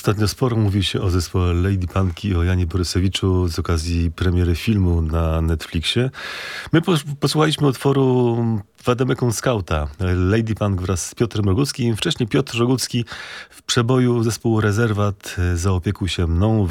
Ostatnio sporo mówi się o zespole Lady Punk i o Janie Borysewiczu z okazji premiery filmu na Netflixie. My posłuchaliśmy utworu Wademekum Skauta, Lady Punk wraz z Piotrem Roguckim. Wcześniej Piotr Rogucki w przeboju zespołu Rezerwat zaopiekł się mną.